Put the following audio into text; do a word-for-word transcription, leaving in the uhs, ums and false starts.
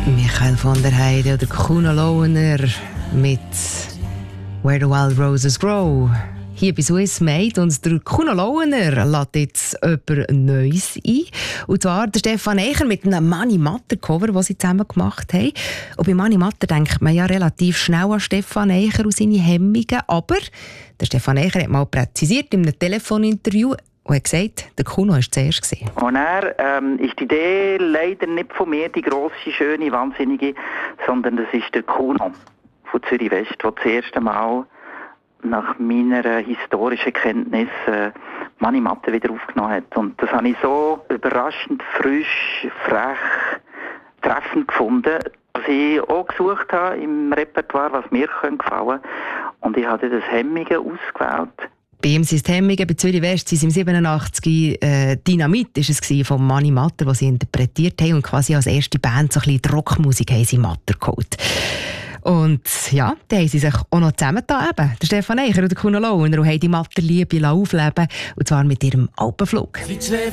Michael von der Heide oder Kuno Launer mit «Where the Wild Roses Grow». Hier bei Swiss Made und der Kuno Launer lädt jetzt jemand Neues ein. Und zwar der Stefan Eicher mit einem Mani Matter Cover, das sie zusammen gemacht haben. Und bei Mani Matter denkt man ja relativ schnell an Stefan Eicher und seine Hemmungen. Aber der Stefan Eicher hat mal präzisiert in einem Telefoninterview und hat gesagt, der Kuno war zuerst gewesen. Und er ähm, ist die Idee leider nicht von mir, die grosse, schöne, wahnsinnige, sondern das ist der Kuno von Zürich West, der das erste Mal nach meiner äh, historischen Kenntnis äh, Mani Matter wieder aufgenommen hat. Und das habe ich so überraschend, frisch, frech, treffend gefunden, dass ich auch gesucht habe im Repertoire, was mir gefallen könnte. Und ich habe das Hemmige ausgewählt. Bei ihm sind die Hemmungen, bei Zürich West sind im siebenundachtzig äh, Dynamit war es von Mani Matter, das sie interpretiert haben und quasi als erste Band so ein bisschen die Rockmusik haben sie Matter geholt. Und ja, da haben sie sich auch noch zusammengetan, eben, der Stefan Eicher und der Kuno Launer, und haben die Matter-Liebe aufleben, und zwar mit ihrem Alpenflug.